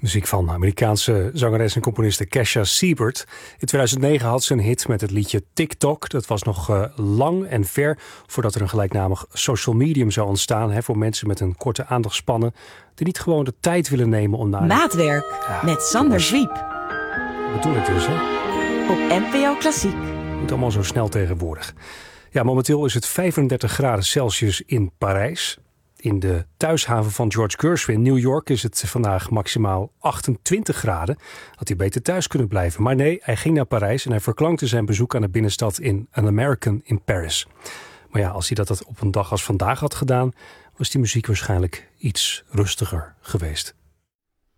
Muziek van Amerikaanse zangeres en componiste Kesha Siebert. In 2009 had ze een hit met het liedje TikTok. Dat was nog lang en ver voordat er een gelijknamig social medium zou ontstaan. Voor mensen met een korte aandachtspannen die niet gewoon de tijd willen nemen om naar... Maatwerk met Sander Zwiep. Dat bedoel ik dus, hè? Op NPO Klassiek. Moet allemaal zo snel tegenwoordig. Ja, momenteel is het 35 graden Celsius in Parijs. In de thuishaven van George Gershwin, New York, is het vandaag maximaal 28 graden. Had hij beter thuis kunnen blijven. Maar nee, hij ging naar Parijs en hij verklankte zijn bezoek aan de binnenstad in An American in Paris. Maar ja, als hij dat op een dag als vandaag had gedaan, was die muziek waarschijnlijk iets rustiger geweest.